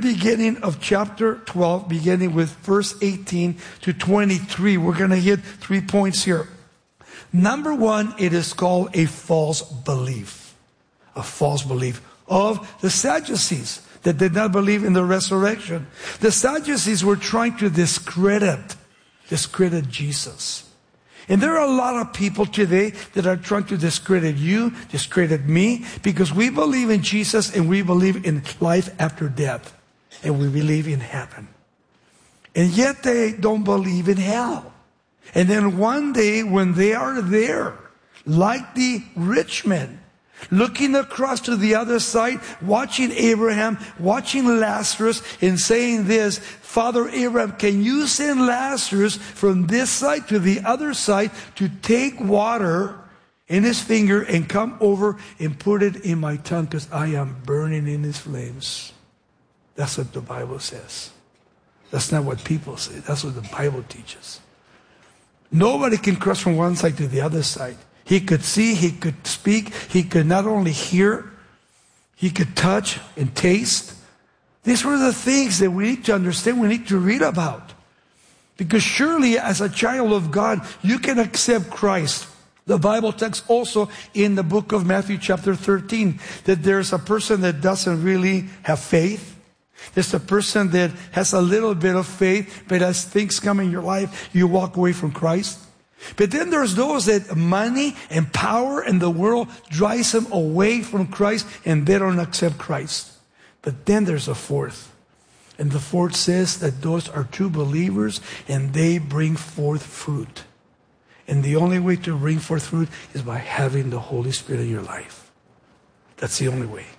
beginning of chapter 12, beginning with verse 18 to 23. We're going to hit 3 points here. Number one, it is called a false belief. A false belief of the Sadducees that did not believe in the resurrection. The Sadducees were trying to discredit Jesus. And there are a lot of people today that are trying to discredit you, discredit me, because we believe in Jesus and we believe in life after death. And we believe in heaven. And yet they don't believe in hell. And then one day when they are there, like the rich man, looking across to the other side, watching Abraham, watching Lazarus, and saying this, Father Abraham, can you send Lazarus from this side to the other side to take water in his finger and come over and put it in my tongue because I am burning in his flames. That's what the Bible says. That's not what people say. That's what the Bible teaches. Nobody can cross from one side to the other side. He could see, he could speak, he could not only hear, he could touch and taste. These were the things that we need to understand, we need to read about. Because surely as a child of God, you can accept Christ. The Bible talks also in the book of Matthew chapter 13 that there's a person that doesn't really have faith. There's a person that has a little bit of faith, but as things come in your life, you walk away from Christ. But then there's those that money and power and the world drives them away from Christ and they don't accept Christ. But then there's a fourth. And the fourth says that those are true believers and they bring forth fruit. And the only way to bring forth fruit is by having the Holy Spirit in your life. That's the only way.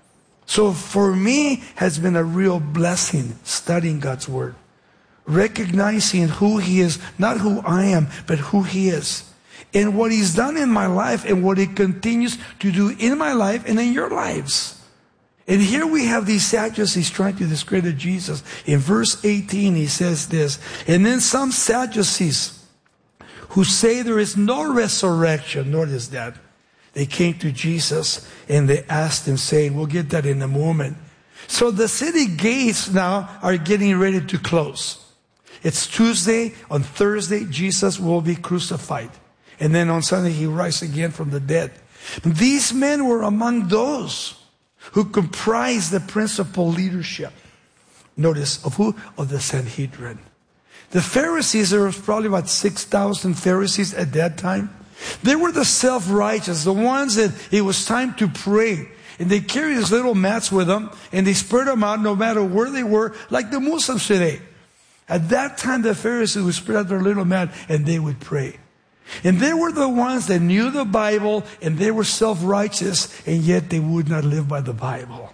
So for me, has been a real blessing studying God's Word. Recognizing who He is, not who I am, but who He is. And what He's done in my life and what He continues to do in my life and in your lives. And here we have these Sadducees trying to discredit Jesus. In verse 18 he says this, and then some Sadducees who say there is no resurrection, notice that. They came to Jesus and they asked Him saying, we'll get that in a moment. So the city gates now are getting ready to close. It's Tuesday. On Thursday, Jesus will be crucified. And then on Sunday, He rises again from the dead. These men were among those who comprised the principal leadership. Notice, of who? Of the Sanhedrin. The Pharisees, there was probably about 6,000 Pharisees at that time. They were the self-righteous, the ones that it was time to pray. And they carried these little mats with them, and they spread them out no matter where they were, like the Muslims today. At that time, the Pharisees would spread out their little mat, and they would pray. And they were the ones that knew the Bible, and they were self-righteous, and yet they would not live by the Bible.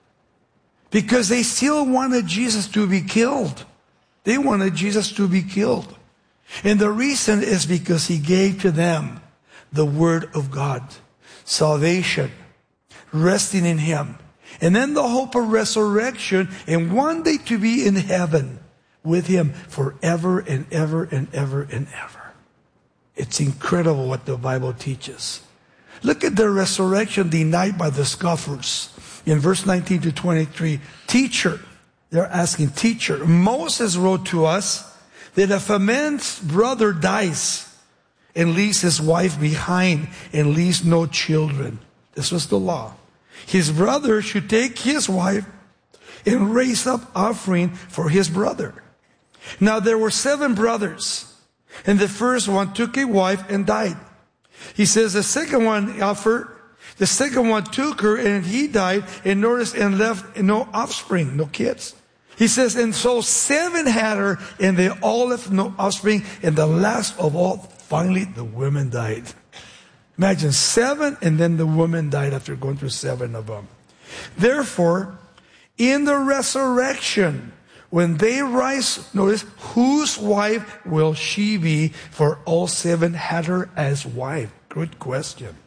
Because they still wanted Jesus to be killed. They wanted Jesus to be killed. And the reason is because He gave to them the Word of God, salvation, resting in Him, and then the hope of resurrection, and one day to be in heaven with Him forever and ever and ever and ever. It's incredible what the Bible teaches. Look at the resurrection denied by the scoffers. In verse 19 to 23, teacher, they're asking, teacher, Moses wrote to us that if a man's brother dies and leaves his wife behind and leaves no children, this was the law, his brother should take his wife and raise up offering for his brother. Now there were 7 brothers, and the first one took a wife and died. He says the second one offered, the second one took her and he died, and notice, and left no offspring, no kids. He says, and so 7 had her, and they all left no offspring, and the last of all, finally, the woman died. Imagine 7, and then the woman died after going through 7 of them. Therefore, in the resurrection, when they rise, notice, whose wife will she be? For all 7 had her as wife. Good question.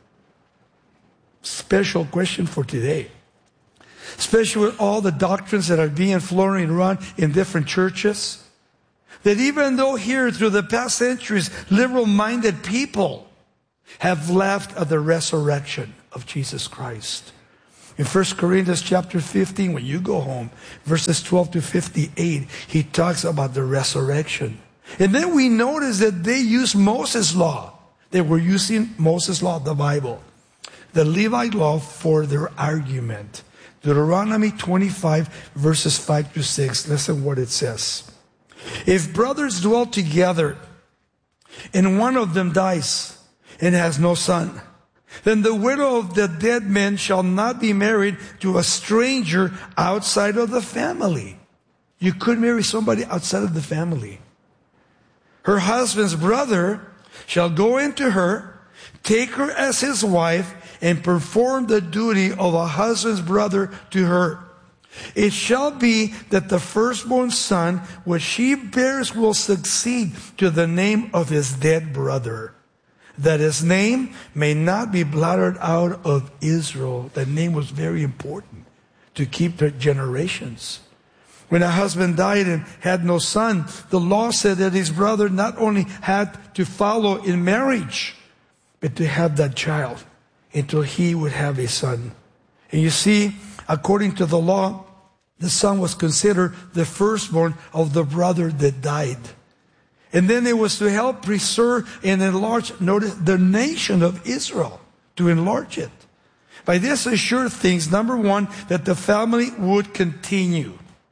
Special question for today. Especially with all the doctrines that are being floating around in different churches. That even though here through the past centuries, liberal-minded people have laughed at the resurrection of Jesus Christ. In 1 Corinthians chapter 15, when you go home, verses 12 to 58, he talks about the resurrection. And then we notice that they used Moses' law. They were using Moses' law, the Bible, the Levite law, for their argument. Deuteronomy 25, verses 5 to 6. Listen what it says. If brothers dwell together, and one of them dies and has no son, then the widow of the dead man shall not be married to a stranger outside of the family. You could marry somebody outside of the family. Her husband's brother shall go into her, take her as his wife, and perform the duty of a husband's brother to her. It shall be that the firstborn son which she bears will succeed to the name of his dead brother, that his name may not be blotted out of Israel. That name was very important to keep their generations. When a husband died and had no son, the law said that his brother not only had to follow in marriage, but to have that child until he would have a son. And you see, according to the law, the son was considered the firstborn of the brother that died. And then it was to help preserve and enlarge, notice, the nation of Israel, to enlarge it. By this assured things, number one, that the family would continue.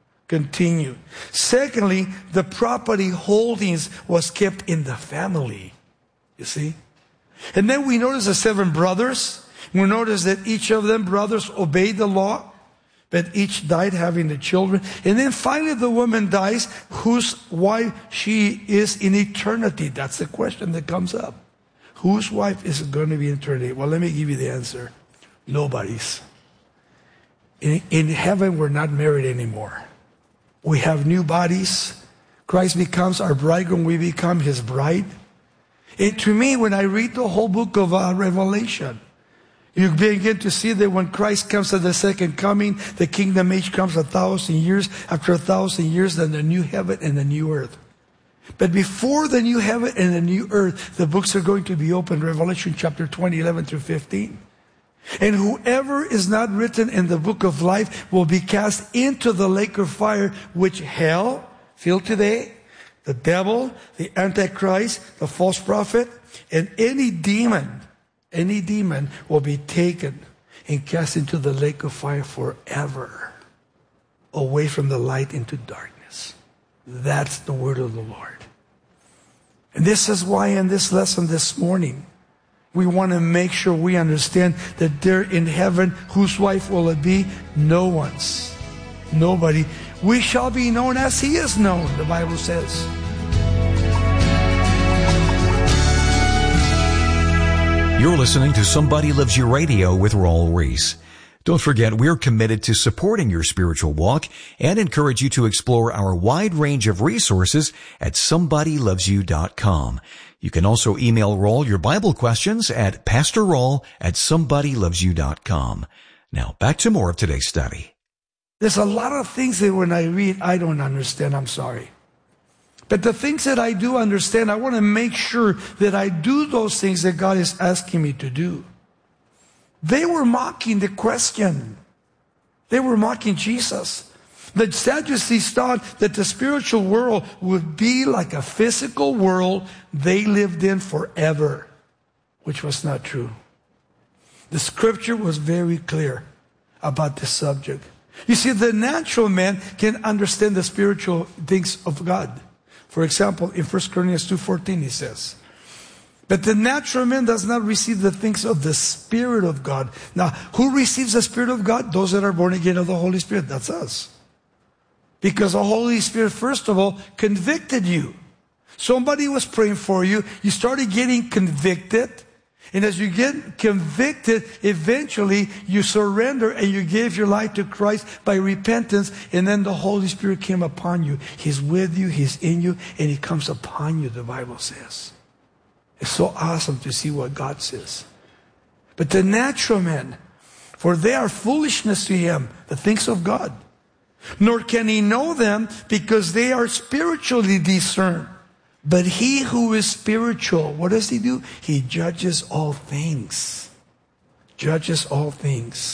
Secondly, the property holdings was kept in the family. You see? And then we notice the 7 brothers. We notice that each of them brothers obeyed the law, but each died having the children. And then finally the woman dies, whose wife she is in eternity. That's the question that comes up. Whose wife is going to be in eternity? Well, let me give you the answer. Nobody's. In heaven, we're not married anymore. We have new bodies. Christ becomes our bridegroom. We become his bride. And to me, when I read the whole book of Revelation, you begin to see that when Christ comes at the second coming, the kingdom age comes 1,000 years. After 1,000 years, then the new heaven and the new earth. But before the new heaven and the new earth, the books are going to be opened. Revelation chapter 20, 11 through 15. And whoever is not written in the book of life will be cast into the lake of fire, which hell, feel today, the devil, the Antichrist, the false prophet, and any demon will be taken and cast into the lake of fire forever, away from the light into darkness. That's the word of the Lord. And this is why in this lesson this morning, we want to make sure we understand that there in heaven, whose wife will it be? No one's. Nobody. We shall be known as he is known, the Bible says. You're listening to Somebody Loves You Radio with Raul Ries. Don't forget, we're committed to supporting your spiritual walk and encourage you to explore our wide range of resources at somebodylovesyou.com. You can also email Raul your Bible questions at pastorraul@somebodylovesyou.com. Now, back to more of today's study. There's a lot of things that when I read, I don't understand. I'm sorry. But the things that I do understand, I want to make sure that I do those things that God is asking me to do. They were mocking the question. They were mocking Jesus. The Sadducees thought that the spiritual world would be like a physical world they lived in forever, which was not true. The scripture was very clear about this subject. You see, the natural man can understand the spiritual things of God. For example, in 1 Corinthians 2:14 he says, but the natural man does not receive the things of the Spirit of God. Now, who receives the Spirit of God? Those that are born again of the Holy Spirit. That's us. Because the Holy Spirit, first of all, convicted you. Somebody was praying for you. You started getting convicted. And as you get convicted, eventually you surrender and you gave your life to Christ by repentance. And then the Holy Spirit came upon you. He's with you. He's in you. And He comes upon you, the Bible says. It's so awesome to see what God says. But the natural men, for they are foolishness to him, the things of God. Nor can he know them because they are spiritually discerned. But he who is spiritual, what does he do? He judges all things. Judges all things.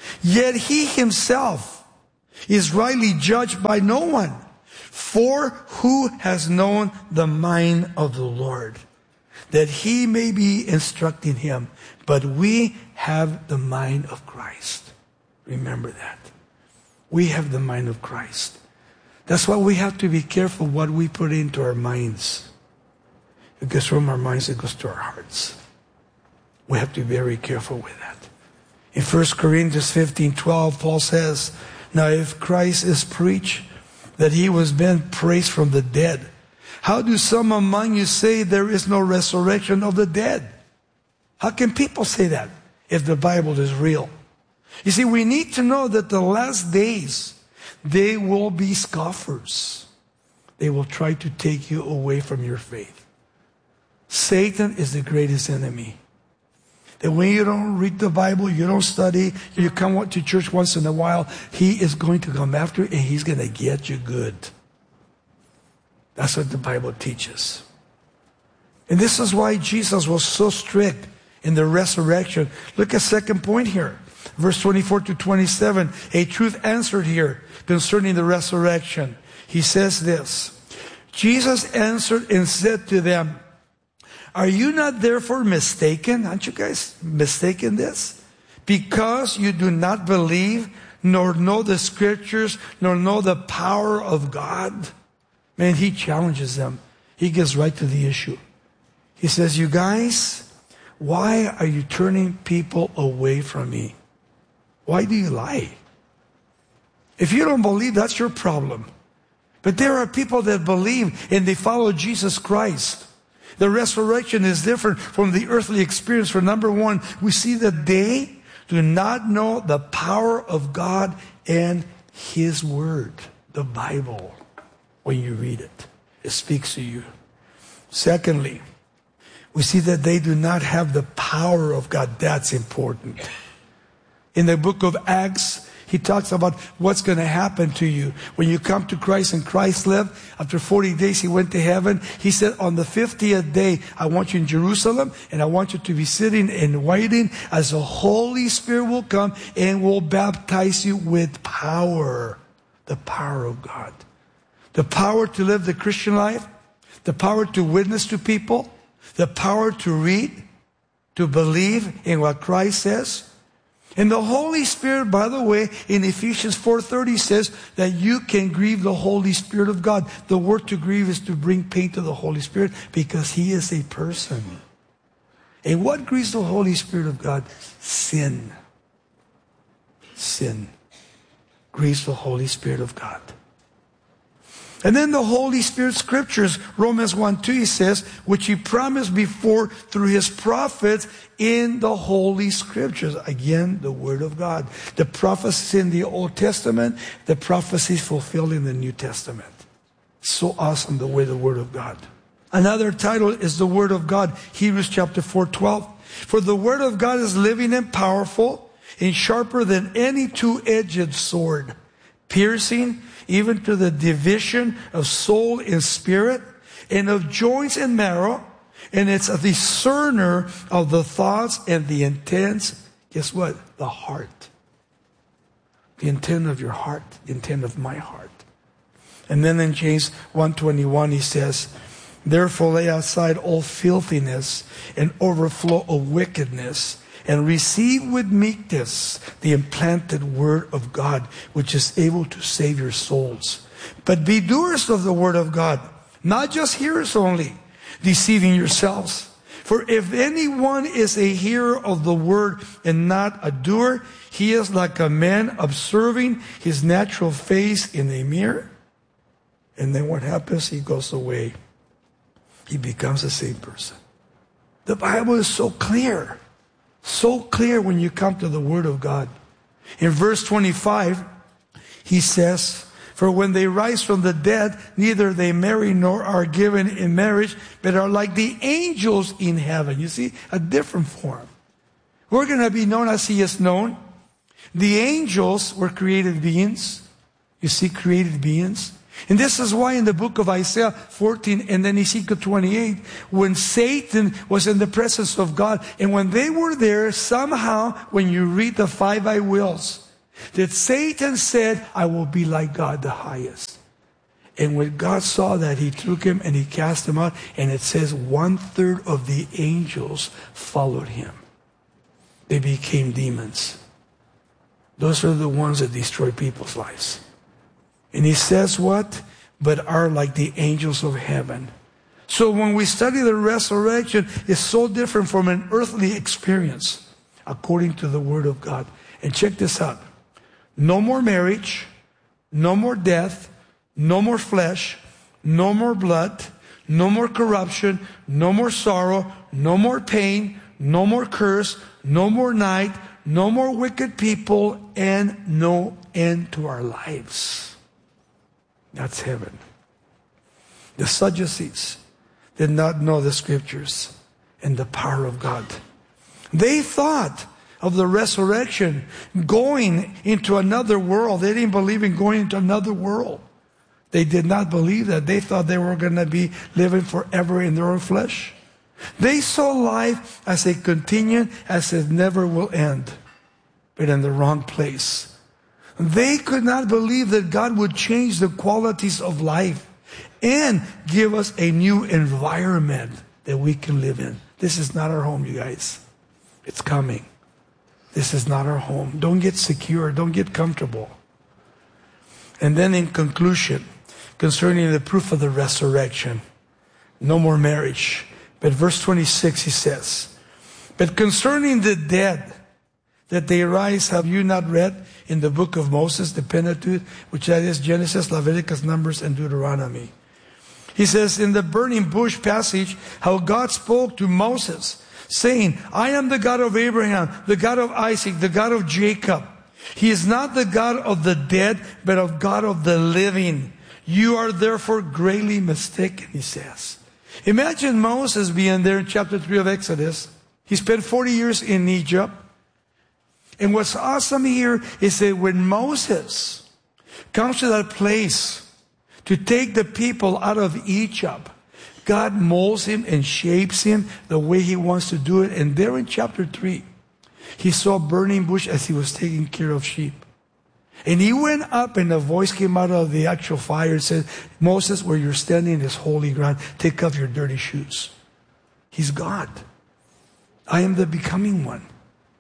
Yet he himself is rightly judged by no one. For who has known the mind of the Lord, that he may be instructing him? But we have the mind of Christ. Remember that. We have the mind of Christ. That's why we have to be careful what we put into our minds. Because from our minds it goes to our hearts. We have to be very careful with that. In 1 Corinthians 15:12, Paul says, now if Christ is preached that he was been praised from the dead, how do some among you say there is no resurrection of the dead? How can people say that if the Bible is real? You see, we need to know that the last days, they will be scoffers. They will try to take you away from your faith. Satan is the greatest enemy. That when you don't read the Bible, you don't study, you come to church once in a while, he is going to come after you and he's going to get you good. That's what the Bible teaches. And this is why Jesus was so strict in the resurrection. Look at second point here. Verse 24 to 27. A truth answered here concerning the resurrection. He says this. Jesus answered and said to them, are you not therefore mistaken? Aren't you guys mistaken this? Because you do not believe, nor know the scriptures, nor know the power of God. Man, he challenges them. He gets right to the issue. He says, you guys, why are you turning people away from me? Why do you lie? If you don't believe, that's your problem. But there are people that believe and they follow Jesus Christ. The resurrection is different from the earthly experience. For number one, we see that they do not know the power of God and His Word, the Bible. When you read it, it speaks to you. Secondly, we see that they do not have the power of God. That's important. In the book of Acts, he talks about what's going to happen to you when you come to Christ and Christ lived. After 40 days, he went to heaven. He said, on the 50th day, I want you in Jerusalem and I want you to be sitting and waiting as the Holy Spirit will come and will baptize you with power. The power of God. The power to live the Christian life. The power to witness to people. The power to read. To believe in what Christ says. And the Holy Spirit, by the way, in Ephesians 4:30 says that you can grieve the Holy Spirit of God. The word to grieve is to bring pain to the Holy Spirit because He is a person. And what grieves the Holy Spirit of God? Sin. Sin grieves the Holy Spirit of God. And then the Holy Spirit scriptures, Romans 1:2, he says, which He promised before through His prophets in the Holy Scriptures. Again, the Word of God. The prophecies in the Old Testament, the prophecies fulfilled in the New Testament. So awesome the way the Word of God. Another title is the Word of God, Hebrews chapter 4:12. For the Word of God is living and powerful and sharper than any two-edged sword, piercing even to the division of soul and spirit, and of joints and marrow, and it's a discerner of the thoughts and the intents. Guess what? The heart. The intent of your heart, the intent of my heart. And then in James 1:21 he says, therefore lay aside all filthiness and overflow of wickedness, and receive with meekness the implanted word of God, which is able to save your souls. But be doers of the word of God, not just hearers only, deceiving yourselves. For if anyone is a hearer of the word and not a doer, he is like a man observing his natural face in a mirror. And then what happens? He goes away. He becomes the same person. The Bible is so clear. So clear when you come to the Word of God. In verse 25, he says, for when they rise from the dead, neither they marry nor are given in marriage, but are like the angels in heaven. You see, a different form. We're going to be known as He is known. The angels were created beings. You see, created beings. And this is why in the book of Isaiah 14 and then Ezekiel 28, when Satan was in the presence of God, and when they were there, somehow, when you read the 5 I wills, that Satan said, I will be like God the highest. And when God saw that, he took him and he cast him out. And it says 1/3 of the angels followed him. They became demons. Those are the ones that destroy people's lives. And he says what? But are like the angels of heaven. So when we study the resurrection, it's so different from an earthly experience, according to the Word of God. And check this out. No more marriage, no more death, no more flesh, no more blood, no more corruption, no more sorrow, no more pain, no more curse, no more night, no more wicked people, and no end to our lives. That's heaven. The Sadducees did not know the scriptures and the power of God. They thought of the resurrection going into another world. They didn't believe in going into another world. They did not believe that. They thought they were going to be living forever in their own flesh. They saw life as a continuum, as it never will end, but in the wrong place. They could not believe that God would change the qualities of life and give us a new environment that we can live in. This is not our home, you guys. It's coming. This is not our home. Don't get secure. Don't get comfortable. And then in conclusion, concerning the proof of the resurrection, no more marriage. But verse 26, he says, but concerning the dead, that they rise, have you not read in the book of Moses, the Pentateuch, which that is Genesis, Leviticus, Numbers, and Deuteronomy? He says in the burning bush passage, how God spoke to Moses, saying, I am the God of Abraham, the God of Isaac, the God of Jacob. He is not the God of the dead, but of God of the living. You are therefore greatly mistaken, he says. Imagine Moses being there in chapter 3 of Exodus. He spent 40 years in Egypt. And what's awesome here is that when Moses comes to that place to take the people out of Egypt, God molds him and shapes him the way he wants to do it. And there in chapter 3, he saw a burning bush as he was taking care of sheep. And he went up and a voice came out of the actual fire and said, Moses, where you're standing is holy ground. Take off your dirty shoes. He's God. I am the becoming one.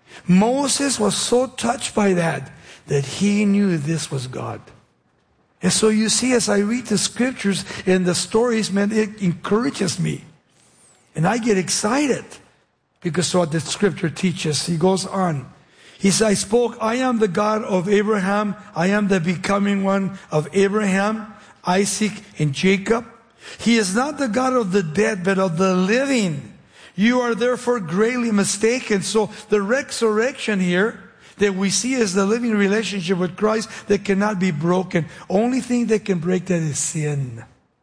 Moses was so touched by that he knew this was God. And so you see, as I read the scriptures and the stories, man, it encourages me. And I get excited because what the scripture teaches. He goes on. He says, I spoke, I am the God of Abraham. I am the becoming one of Abraham, Isaac, and Jacob. He is not the God of the dead, but of the living. You are therefore greatly mistaken. So the resurrection here that we see is the living relationship with Christ that cannot be broken. Only thing that can break that is sin.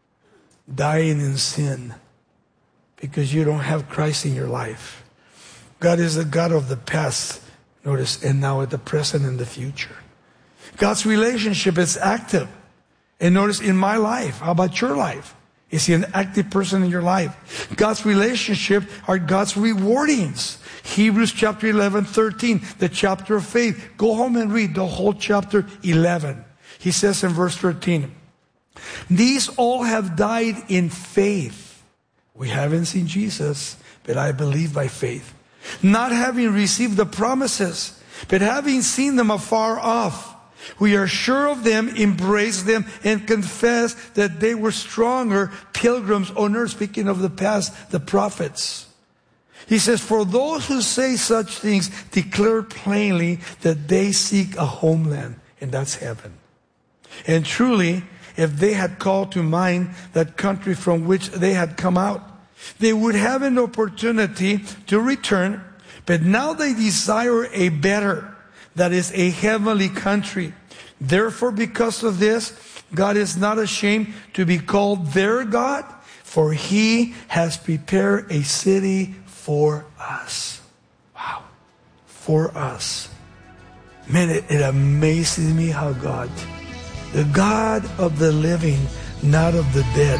Dying in sin. Because you don't have Christ in your life. God is the God of the past, notice, and now at the present and the future. God's relationship is active. And notice in my life, how about your life? Is he an active person in your life? God's relationship are God's rewardings. Hebrews chapter 11, 13, the chapter of faith. Go home and read the whole chapter 11. He says in verse 13, these all have died in faith. We haven't seen Jesus, but I believe by faith. Not having received the promises, but having seen them afar off. We are sure of them, embrace them, and confess that they were stronger pilgrims on earth. Speaking of the past, the prophets. He says, for those who say such things declare plainly that they seek a homeland, and that's heaven. And truly, if they had called to mind that country from which they had come out, they would have an opportunity to return, but now they desire a better, that is a heavenly country. Therefore, because of this, God is not ashamed to be called their God, for he has prepared a city for us. Wow. For us. Man, it amazes me how God the God of the living, not of the dead.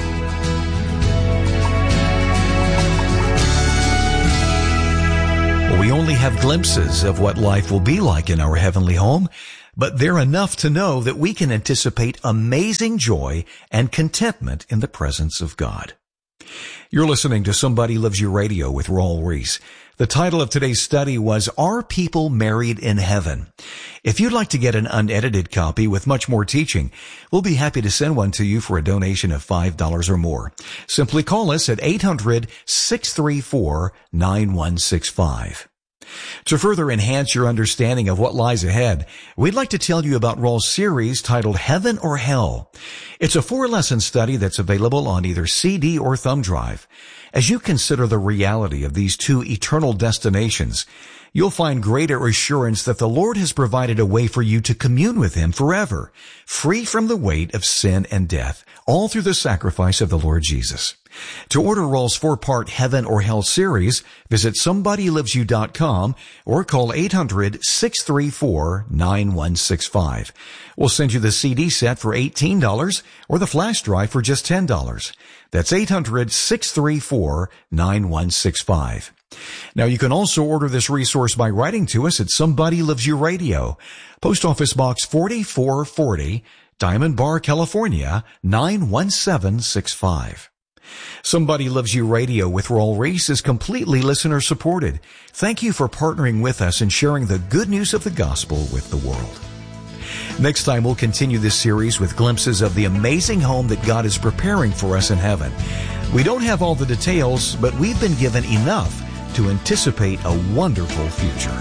We only have glimpses of what life will be like in our heavenly home, but they're enough to know that we can anticipate amazing joy and contentment in the presence of God. You're listening to Somebody Loves You Radio with Raul Ries. The title of today's study was, Are People Married in Heaven? If you'd like to get an unedited copy with much more teaching, we'll be happy to send one to you for a donation of $5 or more. Simply call us at 800-634-9165. To further enhance your understanding of what lies ahead, we'd like to tell you about Raul's series titled Heaven or Hell. It's a 4-lesson study that's available on either CD or thumb drive. As you consider the reality of these two eternal destinations, you'll find greater assurance that the Lord has provided a way for you to commune with Him forever, free from the weight of sin and death, all through the sacrifice of the Lord Jesus. To order Raul's 4-part Heaven or Hell series, visit SomebodyLovesYou.com or call 800-634-9165. We'll send you the CD set for $18 or the flash drive for just $10. That's 800-634-9165. Now, you can also order this resource by writing to us at Somebody Loves You Radio, Post Office Box 4440, Diamond Bar, California, 91765. Somebody Loves You Radio with Raul Ries is completely listener-supported. Thank you for partnering with us and sharing the good news of the gospel with the world. Next time, we'll continue this series with glimpses of the amazing home that God is preparing for us in heaven. We don't have all the details, but we've been given enough to anticipate a wonderful future.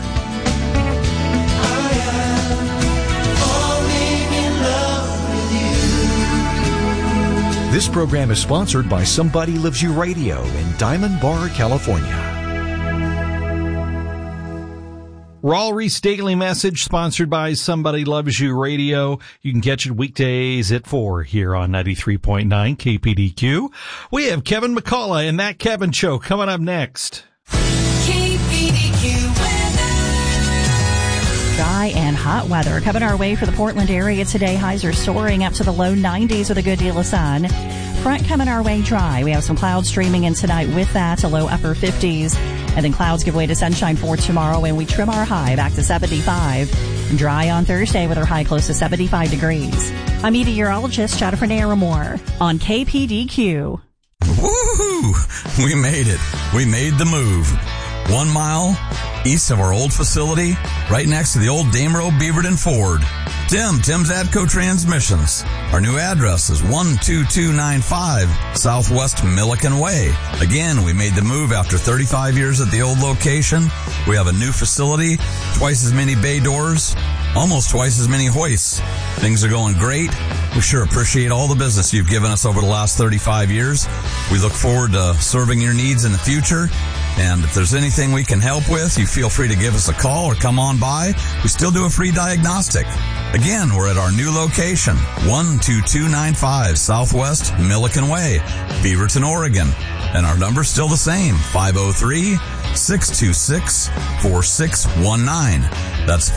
This program is sponsored by Somebody Loves You Radio in Diamond Bar, California. Raul Ries Daily Message, sponsored by Somebody Loves You Radio. You can catch it weekdays at 4 here on 93.9 KPDQ. We have Kevin McCullough and That Kevin Show coming up next. Dry and hot weather coming our way for the Portland area today. Highs are soaring up to the low 90s with a good deal of sun. Front coming our way dry. We have some clouds streaming in tonight with that, a low upper 50s. And then clouds give way to sunshine for tomorrow, and we trim our high back to 75. Dry on Thursday with our high close to 75 degrees. I'm meteorologist Jennifer Naramore on KPDQ. Woohoo! We made it. We made the move. 1 mile east of our old facility, right next to the old Damerow Beaverton Ford. Tim's Atco Transmissions. Our new address is 12295 Southwest Milliken Way. Again, we made the move after 35 years at the old location. We have a new facility, twice as many bay doors, almost twice as many hoists. Things are going great. We sure appreciate all the business you've given us over the last 35 years. We look forward to serving your needs in the future. And if there's anything we can help with, you feel free to give us a call or come on by. We still do a free diagnostic. Again, we're at our new location, 12295 Southwest Milliken Way, Beaverton, Oregon. And our number's still the same, 503-626-4619. That's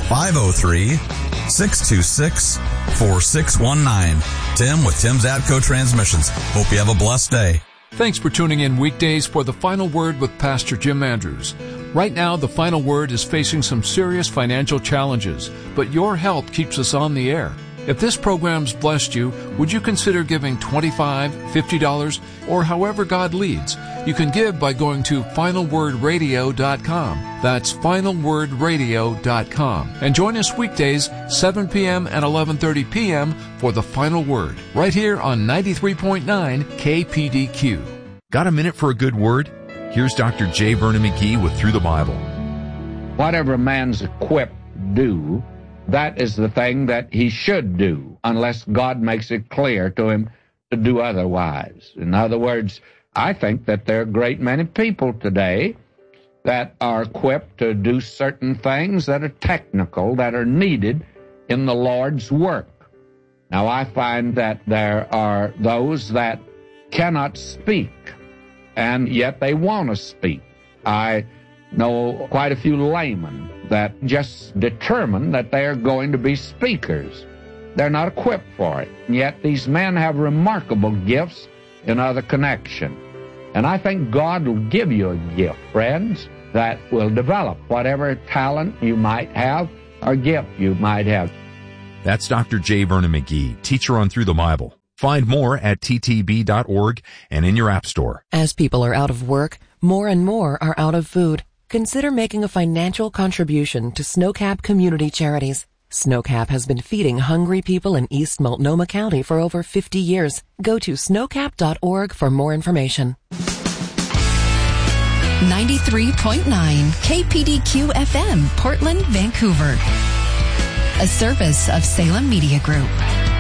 503-626-4619. Tim with Tim's Atco Transmissions. Hope you have a blessed day. Thanks for tuning in weekdays for The Final Word with Pastor Jim Andrews. Right now, The Final Word is facing some serious financial challenges, but your help keeps us on the air. If this program's blessed you, would you consider giving $25, $50, or however God leads? You can give by going to finalwordradio.com. That's finalwordradio.com. And join us weekdays, 7 p.m. and 11:30 p.m. for The Final Word, right here on 93.9 KPDQ. Got a minute for a good word? Here's Dr. J. Vernon McGee with Through the Bible. Whatever a man's equipped to do, that is the thing that he should do, unless God makes it clear to him to do otherwise. In other words, I think that there are a great many people today that are equipped to do certain things that are technical, that are needed in the Lord's work. Now, I find that there are those that cannot speak, and yet they want to speak. I know quite a few laymen that just determine that they are going to be speakers. They're not equipped for it. And yet these men have remarkable gifts in other connection. And I think God will give you a gift, friends, that will develop whatever talent you might have or gift you might have. That's Dr. J. Vernon McGee, teacher on Through the Bible. Find more at ttb.org and in your app store. As people are out of work, more and more are out of food. Consider making a financial contribution to Snowcap Community Charities. Snowcap has been feeding hungry people in East Multnomah County for over 50 years. Go to snowcap.org for more information. 93.9 KPDQ FM, Portland, Vancouver. A service of Salem Media Group.